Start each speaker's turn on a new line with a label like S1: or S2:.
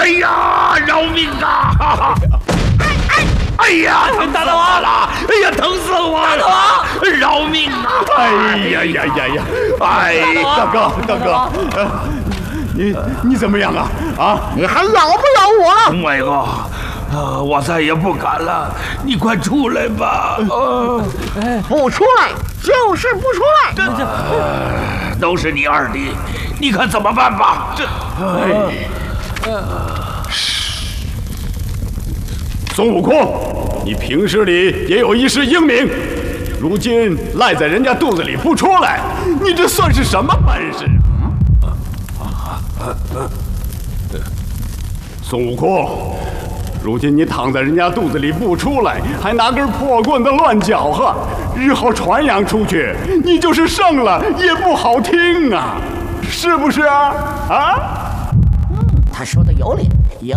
S1: 哎呀，饶命啊！哎呀，疼死我了！哎呀，疼死我了！饶命啊！哎呀呀呀呀！哎，大哥，你怎么样啊？啊，
S2: 你还咬不咬我了？
S1: 伟哥，我再也不敢了，你快出来吧！
S2: 不出来就是不出来。
S1: 都是你二弟，你看怎么办吧？
S3: 孙悟空，你平时里也有一世英名，如今赖在人家肚子里不出来，你这算是什么本事？孙悟空，如今你躺在人家肚子里不出来，还拿根破棍子乱搅和，日后传扬出去，你就是胜了也不好听啊，是不是啊？啊？
S2: 他说的有理。